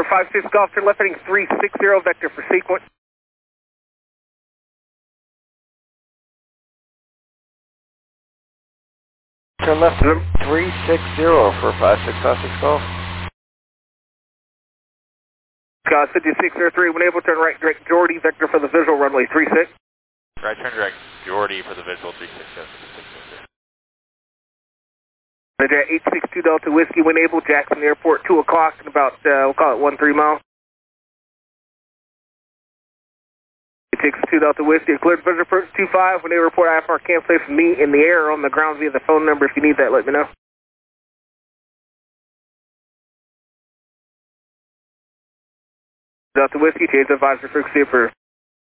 Number 56 Golf, turn left heading 360, vector for sequence. Turn left 360 for 56 Golf. Scott 5603, when able, turn right direct Jordy, vector for the visual runway 36. Right turn direct Jordy for the visual 360. Roger, 862 Delta Whiskey, when able, Jackson Airport, 2 o'clock in about, we'll call it 13 miles. 862 Delta Whiskey, cleared visual approach 25, when they report IFR cancellation from me in the air or on the ground via the phone number. If you need that, let me know. Delta Whiskey, change advisor frequency approved.